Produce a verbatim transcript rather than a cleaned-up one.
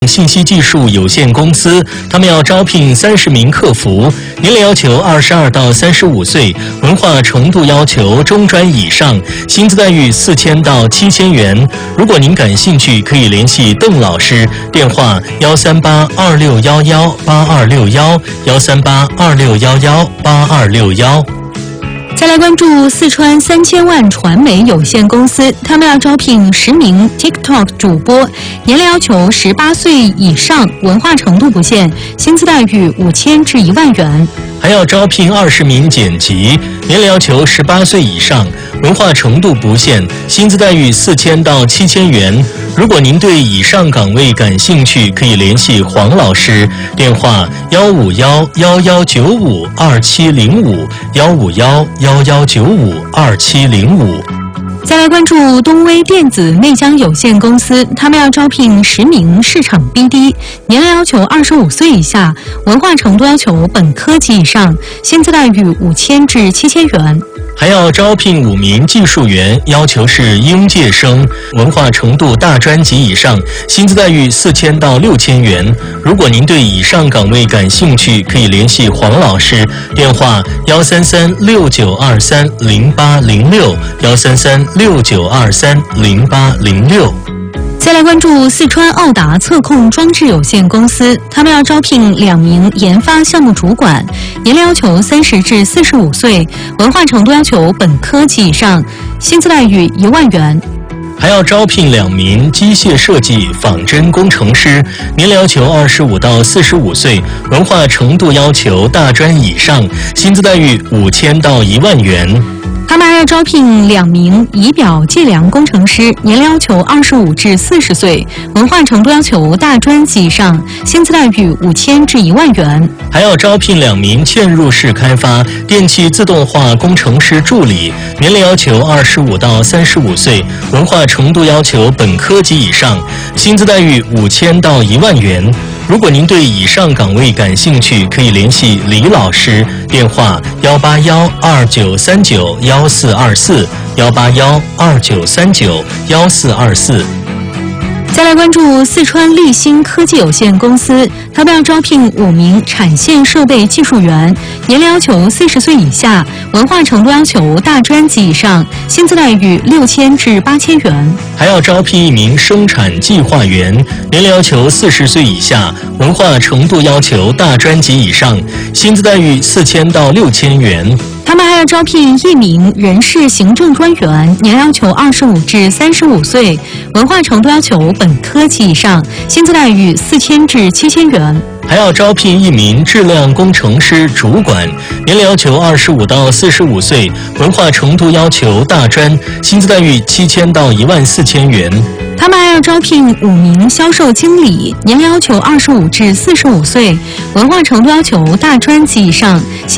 信息技术有限公司，他们要招聘三十名客服，年龄要求二十二到三十五岁，文化程度要求中专以上，薪资待遇四千到七千元。如果您感兴趣，可以联系邓老师，电话幺三八二六幺幺八二六幺幺三八二六幺幺八二六幺。 再来关注四川三千万传媒有限公司，他们要招聘十名 TikTok 主播，年龄要求十八岁以上，文化程度不限，薪资待遇五千至一万元。 还要招聘二十名剪辑，年龄要求十八岁以上，文化程度不限，薪资待遇四千到七千元。如果您对以上岗位感兴趣，可以联系黄老师，电话幺五幺幺幺九五二七零五幺五幺幺幺九五二七零五。 再来关注东威电子内江有限公司，他们要招聘十名市场 B D， 年龄要求二十五岁以下，文化程度要求本科及以上，薪资待遇五千至七千元。 还要招聘五名技术员，要求是应届生，文化程度大专及以上，薪资待遇四千到六千元。如果您对以上岗位感兴趣，可以联系黄老师，电话幺三三六九二三零八零六幺三三六九二三零八零六。 再来关注四川奥达测控装置有限公司，他们要招聘两名研发项目主管，年龄要求三十至四十五岁，文化程度要求本科及以上，薪资待遇一万元。 还要招聘两名机械设计仿真工程师，年龄要求二十五到四十五岁，文化程度要求大专以上，薪资待遇五千到一万元。 他们还要招聘两名仪表计量工程师，年龄要求二十五至四十岁，文化程度要求大专及以上，薪资待遇五千至一万元。 还要招聘两名嵌入式开发电气自动化工程师助理，年龄要求二十五到三十五岁，文化程度要求本科及以上，薪资待遇五千到一万元。如果您对以上岗位感兴趣，可以联系李老师，电话幺八幺二九三九幺四二四幺八幺二九三九幺四二四。 再来关注四川立新科技有限公司，他们要招聘五名产线设备技术员，年龄要求四十岁以下，文化程度要求大专及以上，薪资待遇六千至八千元。 还要招聘一名生产计划员，年龄要求四十岁以下，文化程度要求大专及以上，薪资待遇四千到六千元。 他们还要招聘一名人事行政专员，年龄要求二十五至三十五岁，文化程度要求本科及以上，薪资待遇四千至七千元。 还要招聘一名质量工程师主管，年龄要求二十五到四十五岁，文化程度要求大专，薪资待遇七千到一万四千元。 他们还要招聘五名销售经理，年龄要求二十五至四十五岁，文化程度要求大专及以上，